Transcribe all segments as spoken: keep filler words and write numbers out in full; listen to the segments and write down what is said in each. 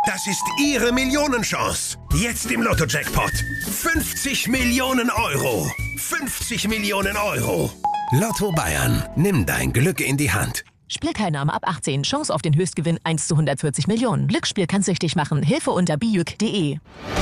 Das ist Ihre Millionenchance. Jetzt im Lotto-Jackpot. fünfzig Millionen Euro. fünfzig Millionen Euro. Lotto Bayern. Nimm dein Glück in die Hand. Spielteilnahme ab achtzehn. Chance auf den Höchstgewinn eins zu hundertvierzig Millionen. Glücksspiel kann süchtig machen. Hilfe unter bijuk punkt de.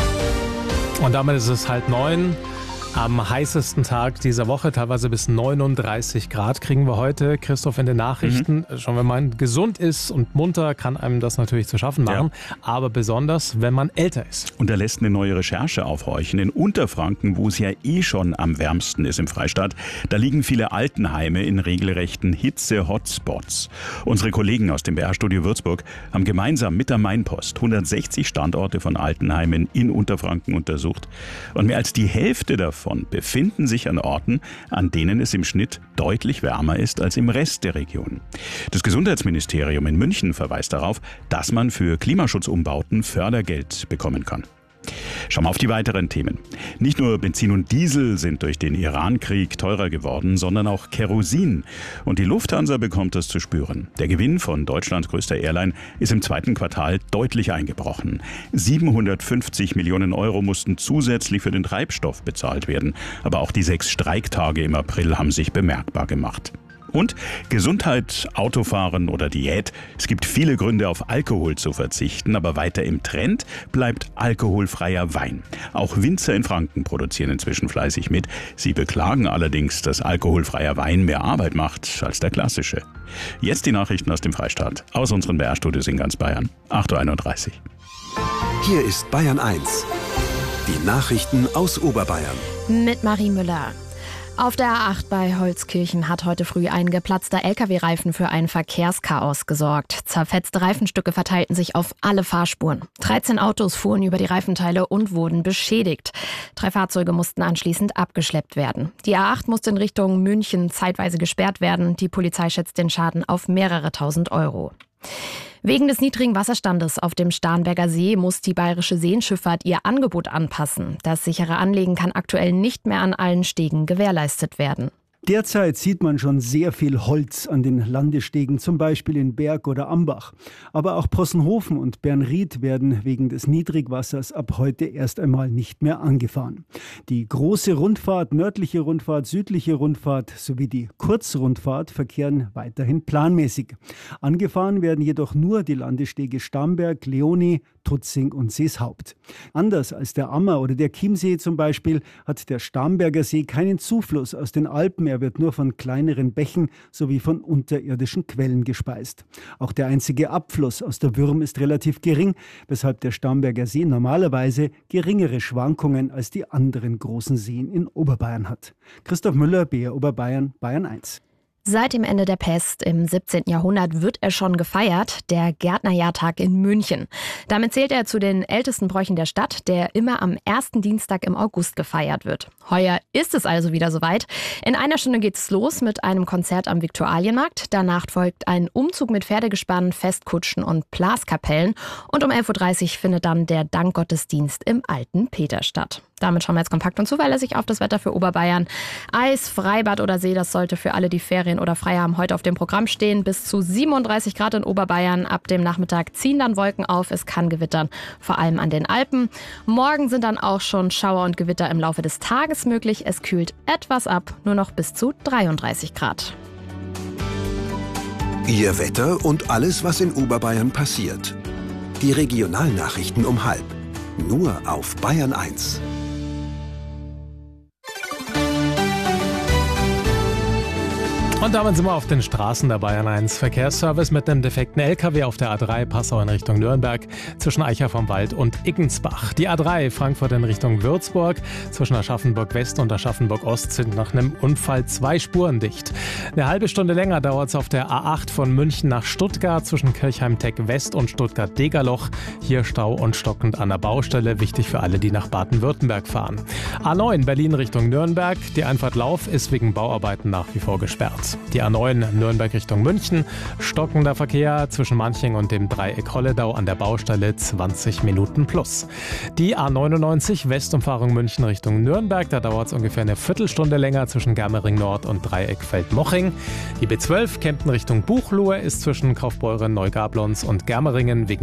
Und damit ist es halb neun. Am heißesten Tag dieser Woche, teilweise bis neununddreißig Grad, kriegen wir heute, Christoph, in den Nachrichten. Mhm. Schon wenn man gesund ist und munter, kann einem das natürlich zu schaffen machen. Ja. Aber besonders, wenn man älter ist. Und da lässt eine neue Recherche aufhorchen. In Unterfranken, wo es ja eh schon am wärmsten ist im Freistaat, da liegen viele Altenheime in regelrechten Hitze-Hotspots. Unsere Kollegen aus dem B R-Studio Würzburg haben gemeinsam mit der Mainpost hundertsechzig Standorte von Altenheimen in Unterfranken untersucht. Und mehr als die Hälfte davon befinden sich an Orten, an denen es im Schnitt deutlich wärmer ist als im Rest der Region. Das Gesundheitsministerium in München verweist darauf, dass man für Klimaschutzumbauten Fördergeld bekommen kann. Schauen wir auf die weiteren Themen. Nicht nur Benzin und Diesel sind durch den Iran-Krieg teurer geworden, sondern auch Kerosin. Und die Lufthansa bekommt das zu spüren. Der Gewinn von Deutschlands größter Airline ist im zweiten Quartal deutlich eingebrochen. siebenhundertfünfzig Millionen Euro mussten zusätzlich für den Treibstoff bezahlt werden. Aber auch die sechs Streiktage im April haben sich bemerkbar gemacht. Und Gesundheit, Autofahren oder Diät. Es gibt viele Gründe, auf Alkohol zu verzichten, aber weiter im Trend bleibt alkoholfreier Wein. Auch Winzer in Franken produzieren inzwischen fleißig mit. Sie beklagen allerdings, dass alkoholfreier Wein mehr Arbeit macht als der klassische. Jetzt die Nachrichten aus dem Freistaat, aus unseren B R-Studios in ganz Bayern. acht Uhr einunddreißig. Hier ist Bayern eins. Die Nachrichten aus Oberbayern. Mit Marie Müller. Auf der A acht bei Holzkirchen hat heute früh ein geplatzter L K W-Reifen für ein Verkehrschaos gesorgt. Zerfetzte Reifenstücke verteilten sich auf alle Fahrspuren. dreizehn Autos fuhren über die Reifenteile und wurden beschädigt. Drei Fahrzeuge mussten anschließend abgeschleppt werden. Die A acht musste in Richtung München zeitweise gesperrt werden. Die Polizei schätzt den Schaden auf mehrere tausend Euro. Wegen des niedrigen Wasserstandes auf dem Starnberger See muss die bayerische Seenschifffahrt ihr Angebot anpassen. Das sichere Anlegen kann aktuell nicht mehr an allen Stegen gewährleistet werden. Derzeit sieht man schon sehr viel Holz an den Landestegen, zum Beispiel in Berg oder Ambach. Aber auch Possenhofen und Bernried werden wegen des Niedrigwassers ab heute erst einmal nicht mehr angefahren. Die große Rundfahrt, nördliche Rundfahrt, südliche Rundfahrt sowie die Kurzrundfahrt verkehren weiterhin planmäßig. Angefahren werden jedoch nur die Landestege Starnberg, Leoni, Tutzing und Seeshaupt. Anders als der Ammer oder der Chiemsee zum Beispiel hat der Starnberger See keinen Zufluss aus den Alpen. Er wird nur von kleineren Bächen sowie von unterirdischen Quellen gespeist. Auch der einzige Abfluss aus der Würm ist relativ gering, weshalb der Starnberger See normalerweise geringere Schwankungen als die anderen großen Seen in Oberbayern hat. Christoph Müller, B R Oberbayern, Bayern eins. Seit dem Ende der Pest im siebzehnten Jahrhundert wird er schon gefeiert, der Gärtnerjahrtag in München. Damit zählt er zu den ältesten Bräuchen der Stadt, der immer am ersten Dienstag im August gefeiert wird. Heuer ist es also wieder soweit. In einer Stunde geht's los mit einem Konzert am Viktualienmarkt. Danach folgt ein Umzug mit Pferdegespannen, Festkutschen und Blaskapellen. Und um elf Uhr dreißig findet dann der Dankgottesdienst im Alten Peter statt. Damit schauen wir jetzt kompakt und zuverlässig auf das Wetter für Oberbayern. Eis, Freibad oder See, das sollte für alle, die Ferien oder frei haben, heute auf dem Programm stehen. Bis zu siebenunddreißig Grad in Oberbayern. Ab dem Nachmittag ziehen dann Wolken auf. Es kann gewittern, vor allem an den Alpen. Morgen sind dann auch schon Schauer und Gewitter im Laufe des Tages möglich. Es kühlt etwas ab, nur noch bis zu dreiunddreißig Grad. Ihr Wetter und alles, was in Oberbayern passiert. Die Regionalnachrichten um halb. Nur auf Bayern eins. Und damit sind wir auf den Straßen der Bayern eins. Verkehrsservice mit einem defekten L K W auf der A drei Passau in Richtung Nürnberg zwischen Eicher vom Wald und Iggensbach. Die A drei Frankfurt in Richtung Würzburg zwischen Aschaffenburg West und Aschaffenburg Ost sind nach einem Unfall zwei Spuren dicht. Eine halbe Stunde länger dauert es auf der A acht von München nach Stuttgart zwischen Kirchheim-Teck West und Stuttgart-Degerloch. Hier Stau und stockend an der Baustelle, wichtig für alle, die nach Baden-Württemberg fahren. A neun Berlin Richtung Nürnberg. Die Einfahrt Lauf ist wegen Bauarbeiten nach wie vor gesperrt. Die A neun Nürnberg Richtung München, stockender Verkehr zwischen Manching und dem Dreieck Holledau an der Baustelle zwanzig Minuten plus. Die A neunundneunzig Westumfahrung München Richtung Nürnberg, da dauert es ungefähr eine Viertelstunde länger zwischen Germering Nord und Dreieck Feldmoching. Die B zwölf Kempten Richtung Buchloe ist zwischen Kaufbeuren, Neugablons und Germeringen wegen